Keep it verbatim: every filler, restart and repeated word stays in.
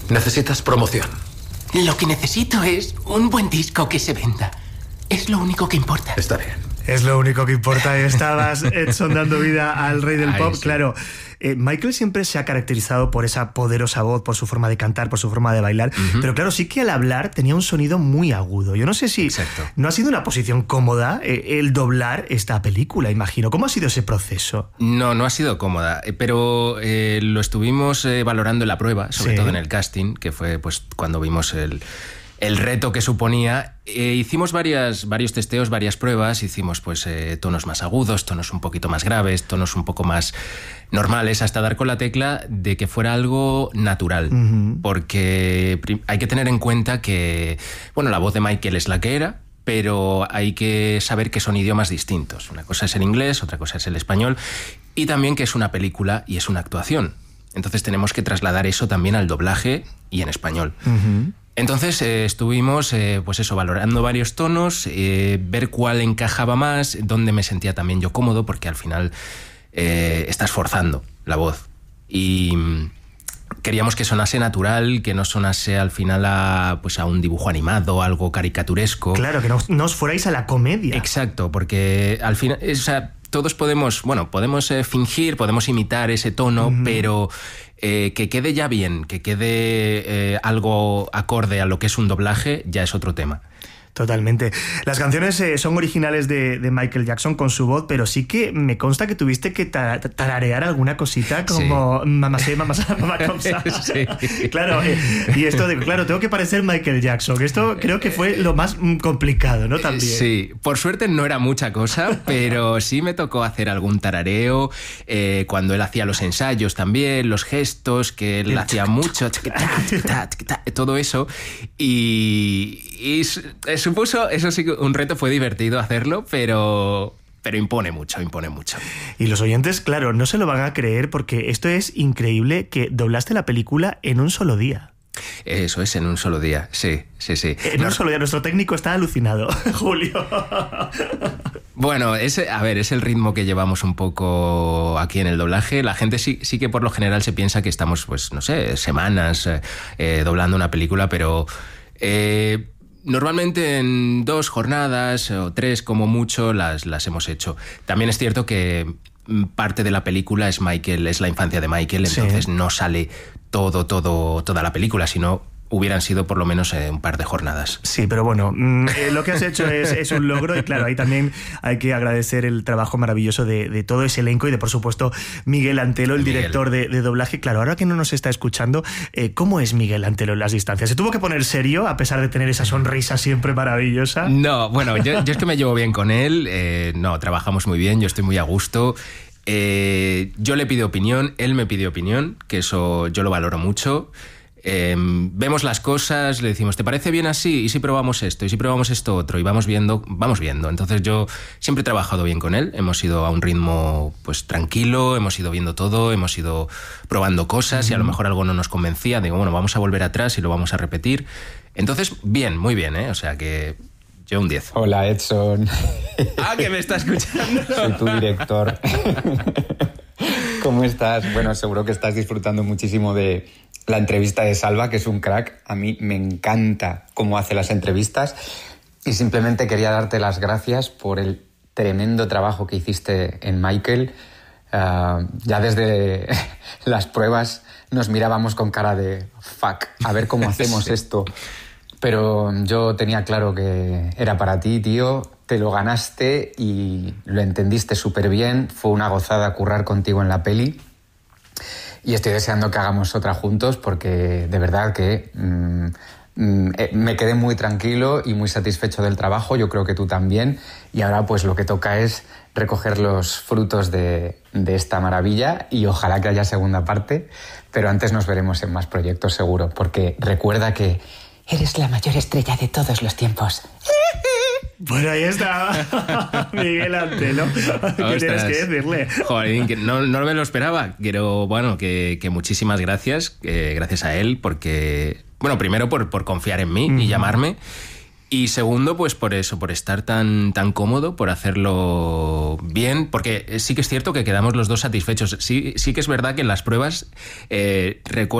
Necesitas promoción. Lo que necesito es un buen disco que se venda. Es lo único que importa. Está bien. Es lo único que importa. Estabas, Edson, dando vida al rey del Ay, pop. sí. Claro, eh, Michael siempre se ha caracterizado por esa poderosa voz, por su forma de cantar, por su forma de bailar. Uh-huh. Pero claro, sí que al hablar tenía un sonido muy agudo. Yo no sé si Exacto. no ha sido una posición cómoda eh, el doblar esta película, imagino. ¿Cómo ha sido ese proceso? No, no ha sido cómoda, pero eh, lo estuvimos eh, valorando en la prueba, sobre sí. todo en el casting, que fue pues cuando vimos el... el reto que suponía. Eh, hicimos varias, varios testeos, varias pruebas, hicimos pues eh, tonos más agudos, tonos un poquito más graves, tonos un poco más normales, hasta dar con la tecla de que fuera algo natural, uh-huh. porque hay que tener en cuenta que, bueno, la voz de Michael es la que era, pero hay que saber que son idiomas distintos. Una cosa es el inglés, otra cosa es el español, y también que es una película y es una actuación. Entonces tenemos que trasladar eso también al doblaje y en español. Uh-huh. Entonces eh, estuvimos eh, pues eso, valorando varios tonos, eh, ver cuál encajaba más, dónde me sentía también yo cómodo, porque al final eh, estás forzando la voz. Y queríamos que sonase natural, que no sonase al final a, pues a un dibujo animado, algo caricaturesco. Claro, que no, no os fuerais a la comedia. Exacto, porque al final... O sea, todos podemos, bueno, podemos eh, fingir, podemos imitar ese tono, uh-huh. pero... Eh, que quede ya bien, que quede eh, algo acorde a lo que es un doblaje, ya es otro tema. Totalmente. Las canciones eh, son originales de, de Michael Jackson con su voz, pero sí que me consta que tuviste que ta- tararear alguna cosita como sí. mamá sé, mamá sé, mamá cosa. Sí. Claro, eh, y esto de, claro, tengo que parecer Michael Jackson. Esto creo que fue lo más mm, complicado, ¿no? También. Sí, por suerte no era mucha cosa, pero sí me tocó hacer algún tarareo, eh, cuando él hacía los ensayos también, los gestos, que él hacía mucho, todo eso, y, y es supuso, eso sí, un reto, fue divertido hacerlo, pero, pero impone mucho, impone mucho. Y los oyentes, claro, no se lo van a creer porque esto es increíble, que doblaste la película en un solo día. Eso es, en un solo día, sí, sí, sí. En no, un solo día, nuestro técnico está alucinado, Julio. Bueno, es, a ver, es el ritmo que llevamos un poco aquí en el doblaje. La gente sí, sí que por lo general se piensa que estamos, pues, no sé, semanas eh, doblando una película, pero... Eh, Normalmente en dos jornadas o tres como mucho las, las hemos hecho. También es cierto que parte de la película es Michael, es la infancia de Michael, entonces sí. no sale todo, todo, toda la película, sino hubieran sido por lo menos eh, un par de jornadas. Sí, pero bueno, eh, lo que has hecho es, es un logro y claro, ahí también hay que agradecer el trabajo maravilloso de, de todo ese elenco y de, por supuesto, Miguel Antelo, el Miguel. director de, de doblaje. Claro, ahora que no nos está escuchando, eh, ¿cómo es Miguel Antelo en las distancias? ¿Se tuvo que poner serio a pesar de tener esa sonrisa siempre maravillosa? No, bueno, yo, yo es que me llevo bien con él, eh, no, trabajamos muy bien, yo estoy muy a gusto. Eh, yo le pido opinión, él me pide opinión, que eso yo lo valoro mucho. Eh, vemos las cosas, le decimos, ¿te parece bien así? ¿Y si probamos esto? ¿Y si probamos esto otro? Y vamos viendo, vamos viendo. Entonces yo siempre he trabajado bien con él, hemos ido a un ritmo pues tranquilo, hemos ido viendo todo, hemos ido probando cosas, uh-huh. y a lo mejor algo no nos convencía, digo, bueno, vamos a volver atrás y lo vamos a repetir. Entonces, bien, muy bien, ¿eh? O sea que yo un diez. Hola, Edson. Ah, que me está escuchando. Soy tu director. ¿Cómo estás? Bueno, seguro que estás disfrutando muchísimo de la entrevista de Salva, que es un crack. A mí me encanta cómo hace las entrevistas y simplemente quería darte las gracias por el tremendo trabajo que hiciste en Michael. Uh, ya desde las pruebas nos mirábamos con cara de fuck, a ver cómo hacemos sí. esto. Pero yo tenía claro que era para ti, tío. Te lo ganaste y lo entendiste súper bien. Fue una gozada currar contigo en la peli. Y estoy deseando que hagamos otra juntos porque de verdad que mmm, mmm, me quedé muy tranquilo y muy satisfecho del trabajo. Yo creo que tú también. Y ahora pues lo que toca es recoger los frutos de, de esta maravilla y ojalá que haya segunda parte. Pero antes nos veremos en más proyectos seguro. Porque recuerda que eres la mayor estrella de todos los tiempos. Bueno, ahí está Miguel Antelo. ¿Qué tienes que decirle? Joder, que no, no me lo esperaba. Pero bueno, que, que muchísimas gracias. Que gracias a él, porque... Bueno, primero por, por confiar en mí uh-huh. y llamarme. Y segundo, pues por eso, por estar tan, tan cómodo, por hacerlo bien. Porque sí que es cierto que quedamos los dos satisfechos. Sí, sí que es verdad que en las pruebas... Eh, recuerdo